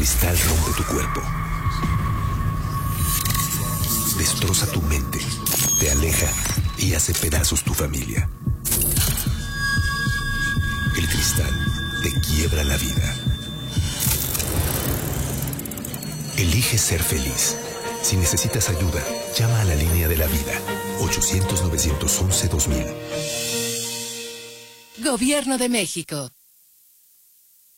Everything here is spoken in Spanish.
cristal rompe tu cuerpo. Destroza tu mente, te aleja y hace pedazos tu familia. El cristal te quiebra la vida. Elige ser feliz. Si necesitas ayuda, llama a la línea de la vida. 800-911-2000. Gobierno de México.